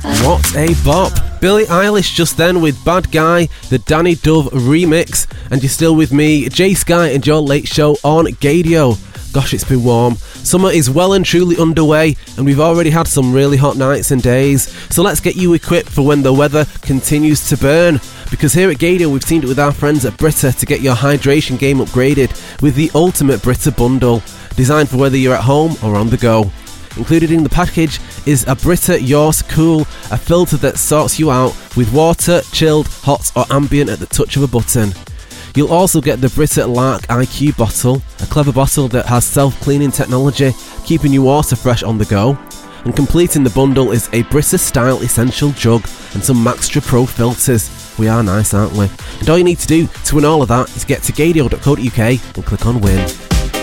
What a bop. Billie Eilish just then with Bad Guy, the Danny Dove remix. And you're still with me, Jay Sky, and your late show on Gadio. Gosh, it's been warm. Summer is well and truly underway, and we've already had some really hot nights and days. So let's get you equipped for when the weather continues to burn. Because here at Gadio, we've teamed up with our friends at Brita to get your hydration game upgraded with the ultimate Brita bundle, designed for whether you're at home or on the go. Included in the package is a Brita Yours Cool, a filter that sorts you out with water, chilled, hot or ambient at the touch of a button. You'll also get the Brita Lark IQ bottle, a clever bottle that has self-cleaning technology, keeping your water fresh on the go. And completing the bundle is a Brita Style Essential Jug and some Maxtra Pro filters. We are nice, aren't we? And all you need to do to win all of that is get to gadio.co.uk and click on Win.